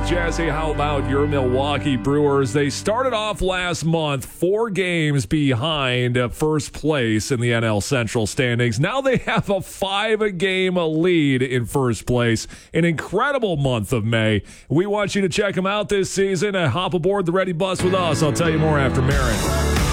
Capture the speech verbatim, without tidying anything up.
Jesse. How about your Milwaukee Brewers? They started off last month four games behind first place in the N L Central standings. Now they have a five-game lead in first place. An incredible month of May. We want you to check them out this season and hop aboard the Ready Bus with us. I'll tell you more after Marin.